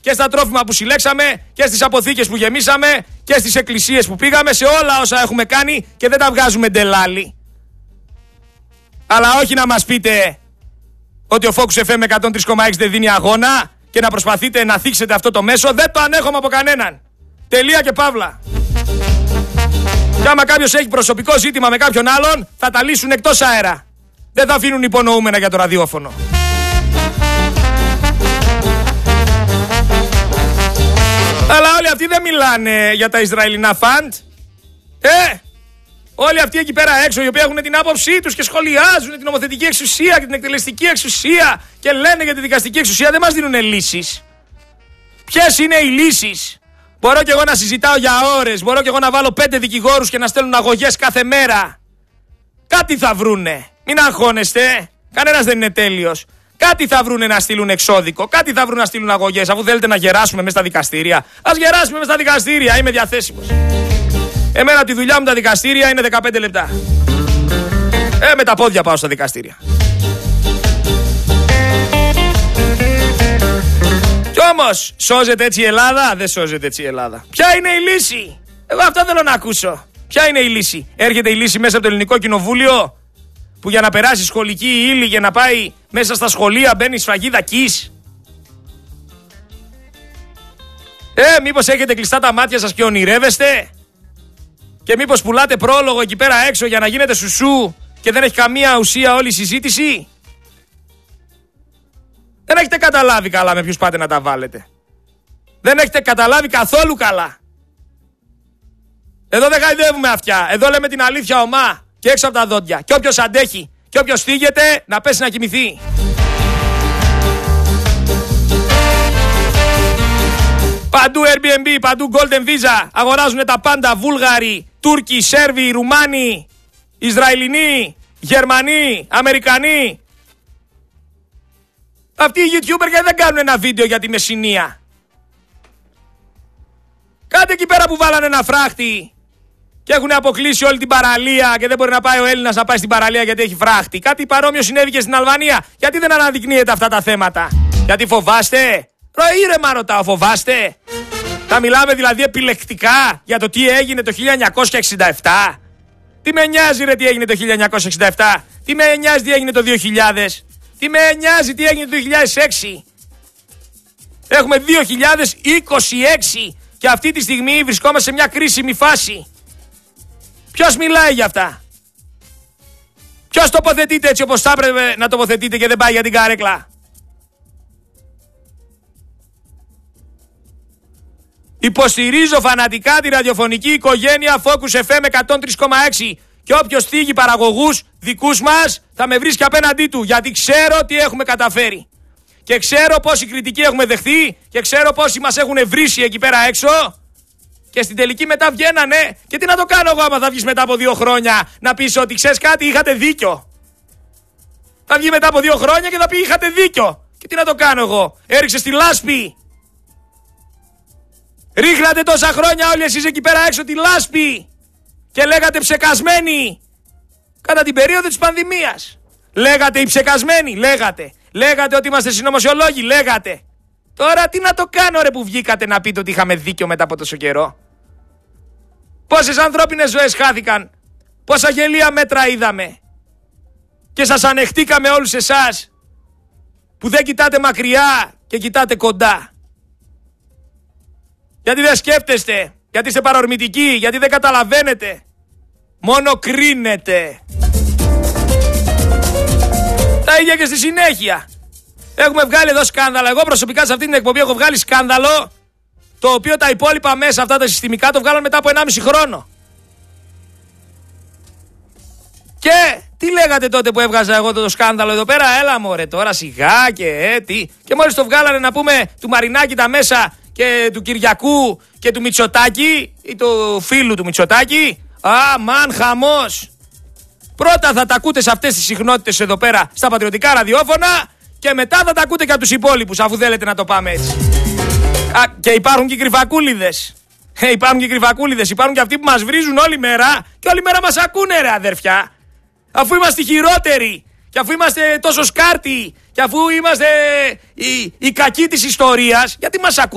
και στα τρόφιμα που συλλέξαμε και στις αποθήκες που γεμίσαμε και στις εκκλησίες που πήγαμε, σε όλα όσα έχουμε κάνει και δεν τα βγάζουμε ντελάλι. Αλλά όχι να μας πείτε ότι ο Focus FM 103,6 δεν δίνει αγώνα και να προσπαθείτε να θίξετε αυτό το μέσο. Δεν το ανέχομαι από κανέναν. Τελεία και παύλα. Και άμα κάποιος έχει προσωπικό ζήτημα με κάποιον άλλον, θα τα λύσουν εκτός αέρα. Δεν θα αφήνουν υπονοούμενα για το ραδιόφωνο. Αλλά όλοι αυτοί δεν μιλάνε για τα Ισραηλινά φαντ. Όλοι αυτοί εκεί πέρα έξω, οι οποίοι έχουν την άποψή τους και σχολιάζουν την νομοθετική εξουσία και την εκτελεστική εξουσία και λένε για τη δικαστική εξουσία, δεν μας δίνουν λύσεις. Ποιες είναι οι λύσεις? Μπορώ και εγώ να συζητάω για ώρες, μπορώ και εγώ να βάλω 5 δικηγόρους και να στέλνουν αγωγές κάθε μέρα. Κάτι θα βρούνε. Μην αγχώνεστε. Κανένας δεν είναι τέλειος. Κάτι θα βρούνε να στείλουν εξώδικο, κάτι θα βρούνε να στείλουν αγωγές. Αφού θέλετε να γεράσουμε μέσα στα δικαστήρια, ας γεράσουμε μέσα στα δικαστήρια. Είμαι διαθέσιμος. Εμένα τη δουλειά μου τα δικαστήρια είναι 15 λεπτά. Με τα πόδια πάω στα δικαστήρια. Κι όμως, σώζεται έτσι η Ελλάδα? Δεν σώζεται έτσι η Ελλάδα. Ποια είναι η λύση? Εγώ αυτό θέλω να ακούσω. Ποια είναι η λύση? Έρχεται η λύση μέσα από το Ελληνικό Κοινοβούλιο, που για να περάσει σχολική ύλη και να πάει μέσα στα σχολεία μπαίνει σφραγίδα κις? Μήπως έχετε κλειστά τα μάτια σας και ονειρεύεστε? Και μήπως πουλάτε πρόλογο εκεί πέρα έξω για να γίνετε σουσού και δεν έχει καμία ουσία όλη η συζήτηση? Δεν έχετε καταλάβει καλά με ποιους πάτε να τα βάλετε. Δεν έχετε καταλάβει καθόλου καλά. Εδώ δεν χαϊδεύουμε αυτιά. Εδώ λέμε την αλήθεια ομά και έξω από τα δόντια. Και όποιος αντέχει και όποιος θίγεται να πέσει να κοιμηθεί. Παντού Airbnb, παντού Golden Visa. Αγοράζουν τα πάντα. Βούλγαροι, Τούρκοι, Σέρβοι, Ρουμάνοι, Ισραηλινοί, Γερμανοί, Αμερικανοί. Αυτοί οι YouTuber γιατί δεν κάνουν ένα βίντεο για τη Μεσσηνία? Κάτε εκεί πέρα που βάλανε ένα φράχτη και έχουν αποκλείσει όλη την παραλία και δεν μπορεί να πάει ο Έλληνας να πάει στην παραλία γιατί έχει φράχτη. Κάτι παρόμοιο συνέβη και στην Αλβανία. Γιατί δεν αναδεικνύεται αυτά τα θέματα? Γιατί φοβάστε? Ήρεμα ρωτάω, φοβάστε? Θα μιλάμε δηλαδή επιλεκτικά για το τι έγινε το 1967? Τι με νοιάζει ρε τι έγινε το 1967? Τι με νοιάζει τι έγινε το 2000? Τι με νοιάζει τι έγινε το 2006? Έχουμε 2026 και αυτή τη στιγμή βρισκόμαστε σε μια κρίσιμη φάση. Ποιος μιλάει για αυτά? Ποιος τοποθετείται έτσι όπως θα έπρεπε να τοποθετείται και δεν πάει για την καρέκλα? Υποστηρίζω φανατικά τη ραδιοφωνική οικογένεια Focus FM 103,6 και όποιος θίγει παραγωγούς δικούς μας θα με βρίσκει απέναντί του, γιατί ξέρω τι έχουμε καταφέρει. Και ξέρω πόση κριτική έχουμε δεχθεί και ξέρω πόσοι μας έχουν βρήσει εκεί πέρα έξω και στην τελική μετά βγαίνανε. Και τι να το κάνω εγώ άμα θα βγεις μετά από 2 χρόνια να πεις ότι ξέρεις κάτι, είχατε δίκιο? Θα βγει μετά από 2 χρόνια και θα πει είχατε δίκιο. Και τι να το κάνω εγώ? Έριξες τη λάσπη. Ρίχνατε τόσα χρόνια όλοι εσείς εκεί πέρα έξω τη λάσπη και λέγατε ψεκασμένοι κατά την περίοδο της πανδημίας. Λέγατε οι ψεκασμένοι, λέγατε ότι είμαστε συνωμοσιολόγοι, λέγατε. Τώρα τι να το κάνω ρε που βγήκατε να πείτε ότι είχαμε δίκιο μετά από τόσο καιρό? Πόσες ανθρώπινες ζωές χάθηκαν, πόσα γελία μέτρα είδαμε και σας ανεχτήκαμε όλους εσάς που δεν κοιτάτε μακριά και κοιτάτε κοντά. Γιατί δεν σκέφτεστε, γιατί είστε παρορμητικοί, γιατί δεν καταλαβαίνετε. Μόνο κρίνετε. Τα ίδια και στη συνέχεια. Έχουμε βγάλει εδώ σκάνδαλα. Εγώ προσωπικά σε αυτή την εκπομπή έχω βγάλει σκάνδαλο, το οποίο τα υπόλοιπα μέσα αυτά τα συστημικά το βγάλαν μετά από 1,5 χρόνο. Και τι λέγατε τότε που έβγαζα εγώ το σκάνδαλο εδώ πέρα? Έλα μωρέ τώρα σιγά και τι. Και μόλις το βγάλανε να πούμε του Μαρινάκη τα μέσα και του Κυριακού και του Μητσοτάκη ή του φίλου του Μητσοτάκη, μαν χαμός. Πρώτα θα τα ακούτε σε αυτές τις συχνότητες εδώ πέρα στα πατριωτικά ραδιόφωνα και μετά θα τα ακούτε και από τους υπόλοιπους, αφού θέλετε να το πάμε έτσι. Και υπάρχουν και κρυφακούλιδες. Υπάρχουν και αυτοί που μας βρίζουν όλη μέρα και όλη μέρα μας ακούνε ρε αδέρφια. Αφού είμαστε χειρότεροι και αφού είμαστε τόσο σκάρτοι και αφού είμαστε οι κακοί της ιστορίας, γιατί μας ακούνε?